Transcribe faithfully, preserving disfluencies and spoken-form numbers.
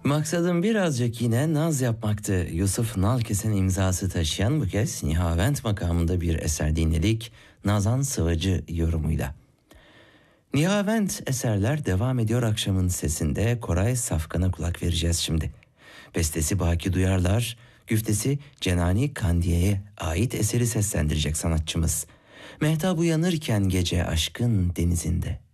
Maksadım birazcık yine naz yapmaktı. Yusuf Nalkes'in imzası taşıyan bu kez Nihavent makamında bir eser dinledik. Nazan Sıvacı yorumuyla. Nihavent eserler devam ediyor akşamın sesinde. Koray Safkan'a kulak vereceğiz şimdi. Bestesi Baki Duyarlar, güftesi Cenani Kandiye'ye ait eseri seslendirecek sanatçımız. Mehtap uyanırken gece aşkın denizinde.